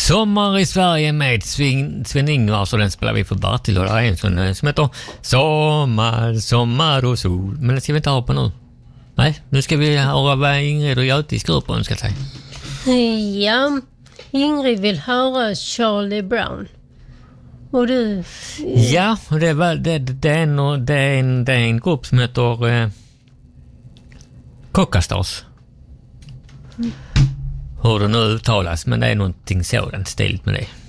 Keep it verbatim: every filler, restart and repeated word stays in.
Sommar i Sverige med Sven, Sven Ingvar, så den spelar vi för Bertil, och det är en sån som heter Sommar, sommar och sol. Men det ska vi inte ha på nu. Nej, nu ska vi höra vad Ingrid och Göte i Skrupon ska säga. Ja, Ingrid vill höra Charlie Brown. Och du... Ja, det, var, det, det, är, en, det, är, en, det är en grupp som heter eh, Cockastars. Mm. Hur det nu uttalas, men det är någonting sådant stiligt med det.